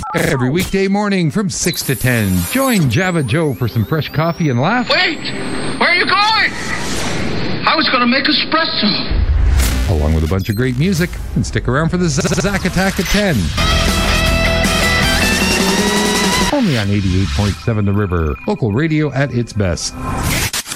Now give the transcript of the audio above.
Every weekday morning from 6 to 10, join Java Joe for some fresh coffee and laugh. Wait! Where are you going? I was going to make espresso. Along with a bunch of great music. And stick around for the Zack Attack at 10. Only on 88.7 The River. Local radio at its best.